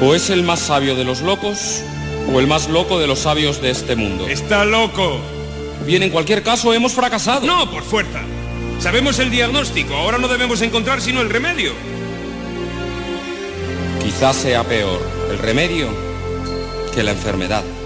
O es el más sabio de los locos, o el más loco de los sabios de este mundo. ¡Está loco! Bien, en cualquier caso, hemos fracasado. No, por fuerza. Sabemos el diagnóstico, ahora no debemos encontrar sino el remedio. Quizás sea peor el remedio que la enfermedad.